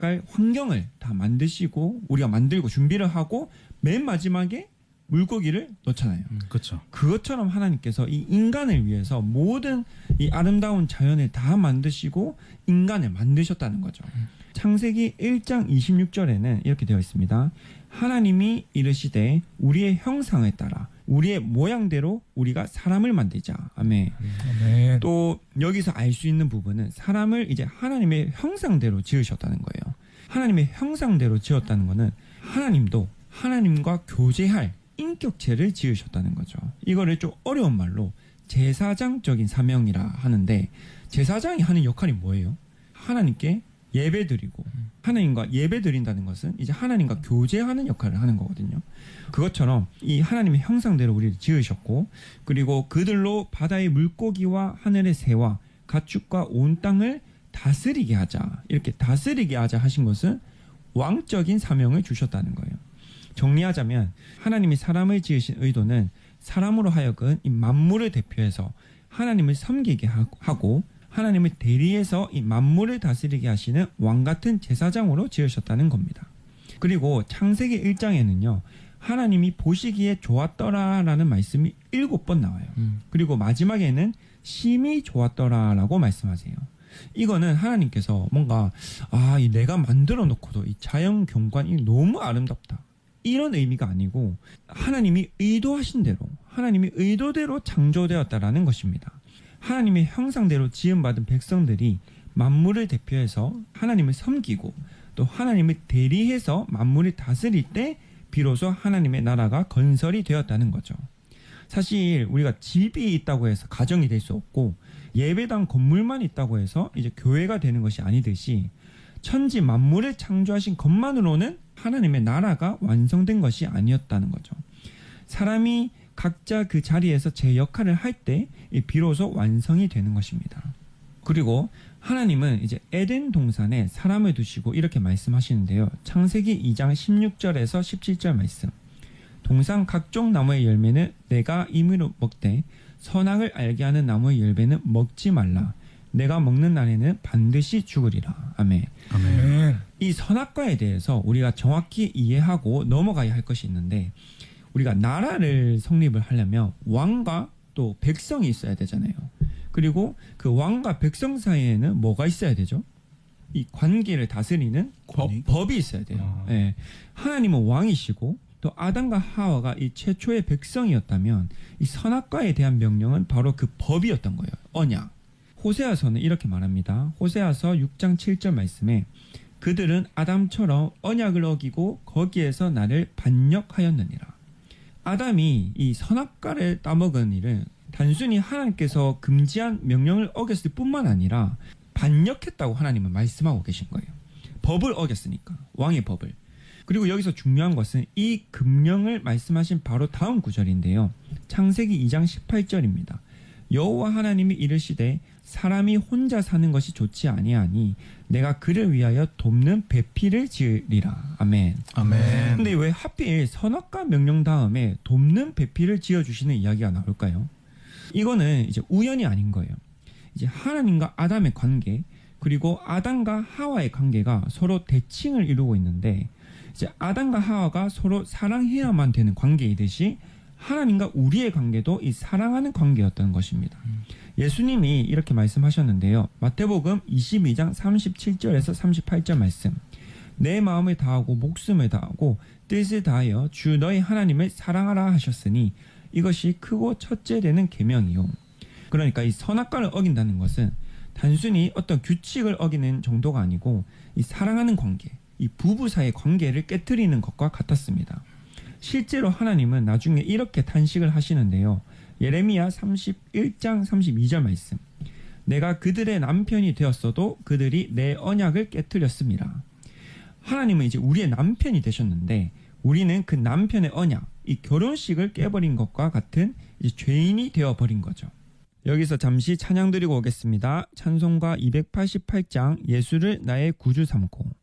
살아갈 환경을 다 만드시고 우리가 만들고 준비를 하고 맨 마지막에 물고기를 넣잖아요. 그렇죠. 그것처럼 하나님께서 이 인간을 위해서 모든 이 아름다운 자연을 다 만드시고 인간을 만드셨다는 거죠. 창세기 1장 26절에는 이렇게 되어 있습니다. 하나님이 이르시되 우리의 형상을 따라 우리의 모양대로 우리가 사람을 만들자. 아멘. 아멘. 또 여기서 알 수 있는 부분은 사람을 이제 하나님의 형상대로 지으셨다는 거예요. 하나님의 형상대로 지었다는 것은 하나님도 하나님과 교제할 인격체를 지으셨다는 거죠. 이거를 좀 어려운 말로 제사장적인 사명이라 하는데 제사장이 하는 역할이 뭐예요? 하나님께 예배드리고 하나님과 예배드린다는 것은 이제 하나님과 교제하는 역할을 하는 거거든요. 그것처럼 이 하나님의 형상대로 우리를 지으셨고 그리고 그들로 바다의 물고기와 하늘의 새와 가축과 온 땅을 다스리게 하자. 이렇게 다스리게 하자 하신 것은 왕적인 사명을 주셨다는 거예요. 정리하자면 하나님이 사람을 지으신 의도는 사람으로 하여금 이 만물을 대표해서 하나님을 섬기게 하고 하나님을 대리해서 이 만물을 다스리게 하시는 왕같은 제사장으로 지으셨다는 겁니다. 그리고 창세기 1장에는요. 하나님이 보시기에 좋았더라라는 말씀이 7번 나와요. 그리고 마지막에는 심히 좋았더라라고 말씀하세요. 이거는 하나님께서 뭔가 이 내가 만들어 놓고도 이 자연 경관이 너무 아름답다. 이런 의미가 아니고 하나님이 의도하신 대로 하나님이 의도대로 창조되었다라는 것입니다. 하나님의 형상대로 지음받은 백성들이 만물을 대표해서 하나님을 섬기고 또 하나님을 대리해서 만물을 다스릴 때 비로소 하나님의 나라가 건설이 되었다는 거죠. 사실 우리가 집이 있다고 해서 가정이 될 수 없고 예배당 건물만 있다고 해서 이제 교회가 되는 것이 아니듯이 천지 만물을 창조하신 것만으로는 하나님의 나라가 완성된 것이 아니었다는 거죠. 사람이 각자 그 자리에서 제 역할을 할 때 비로소 완성이 되는 것입니다. 그리고 하나님은 이제 에덴 동산에 사람을 두시고 이렇게 말씀하시는데요. 창세기 2장 16절에서 17절 말씀. 동산 각종 나무의 열매는 내가 임의로 먹되 선악을 알게 하는 나무의 열매는 먹지 말라. 내가 먹는 날에는 반드시 죽으리라. 아멘. 아멘. 이 선악과에 대해서 우리가 정확히 이해하고 넘어가야 할 것이 있는데 우리가 나라를 성립을 하려면 왕과 또 백성이 있어야 되잖아요. 그리고 그 왕과 백성 사이에는 뭐가 있어야 되죠? 이 관계를 다스리는 법이 있어야 돼요. 네. 하나님은 왕이시고 또 아담과 하와가 이 최초의 백성이었다면 이 선악과에 대한 명령은 바로 그 법이었던 거예요. 언약. 호세아서는 이렇게 말합니다. 호세아서 6장 7절 말씀에 그들은 아담처럼 언약을 어기고 거기에서 나를 반역하였느니라. 아담이 이 선악과를 따먹은 일은 단순히 하나님께서 금지한 명령을 어겼을 뿐만 아니라 반역했다고 하나님은 말씀하고 계신 거예요. 법을 어겼으니까. 왕의 법을. 그리고 여기서 중요한 것은 이 금령을 말씀하신 바로 다음 구절인데요. 창세기 2장 18절입니다. 여호와 하나님이 이르시되 사람이 혼자 사는 것이 좋지 아니하니 내가 그를 위하여 돕는 배필을 지으리라. 아멘. 아멘. 근데 왜 하필 선악과 명령 다음에 돕는 배필을 지어주시는 이야기가 나올까요? 이거는 이제 우연이 아닌 거예요. 이제 하나님과 아담의 관계 그리고 아담과 하와의 관계가 서로 대칭을 이루고 있는데 이제 아담과 하와가 서로 사랑해야만 되는 관계이듯이 하나님과 우리의 관계도 이 사랑하는 관계였던 것입니다. 예수님이 이렇게 말씀하셨는데요. 마태복음 22장 37절에서 38절 말씀. 내 마음을 다하고 목숨을 다하고 뜻을 다하여 주 너희 하나님을 사랑하라 하셨으니 이것이 크고 첫째 되는 계명이요. 그러니까 이 선악과를 어긴다는 것은 단순히 어떤 규칙을 어기는 정도가 아니고 이 사랑하는 관계, 이 부부 사이의 관계를 깨트리는 것과 같았습니다. 실제로 하나님은 나중에 이렇게 탄식을 하시는데요. 예레미야 31장 32절 말씀. 내가 그들의 남편이 되었어도 그들이 내 언약을 깨트렸습니다. 하나님은 이제 우리의 남편이 되셨는데 우리는 그 남편의 언약, 이 결혼식을 깨버린 것과 같은 이제 죄인이 되어버린 거죠. 여기서 잠시 찬양 드리고 오겠습니다. 찬송가 288장 예수를 나의 구주 삼고.